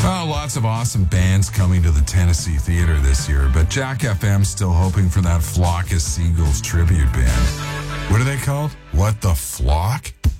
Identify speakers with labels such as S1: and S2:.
S1: Oh, lots of awesome bands coming to the Tennessee Theater this year, but Jack FM's still hoping for that Flock of Seagulls tribute band. What are they called? What the Flock?